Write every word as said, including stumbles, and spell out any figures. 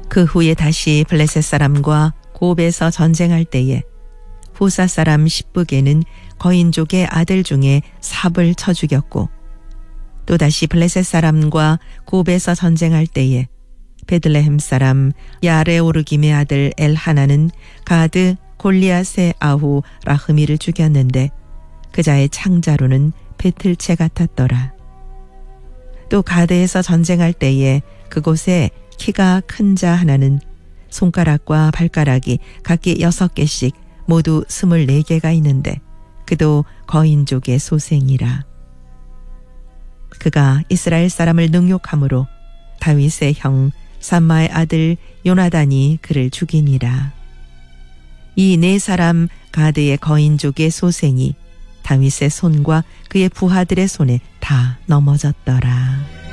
그 후에 다시 블레셋 사람과 곱에서 전쟁할 때에 후사 사람 십북에는 거인족의 아들 중에 삽을 쳐 죽였고, 또다시 블레셋 사람과 곱에서 전쟁할 때에 베들레헴 사람 야레오르김의 아들 엘하나는 가드 골리앗의 아후 라흐미를 죽였는데 그자의 창자로는 배틀채 같았더라. 또 가드에서 전쟁할 때에 그곳에 키가 큰 자 하나는 손가락과 발가락이 각기 여섯 개씩 모두 스물네 개가 있는데 그도 거인족의 소생이라. 그가 이스라엘 사람을 능욕함으로 다윗의 형 삼마의 아들 요나단이 그를 죽이니라. 이 네 사람 가드의 거인족의 소생이 다윗의 손과 그의 부하들의 손에 다 넘어졌더라.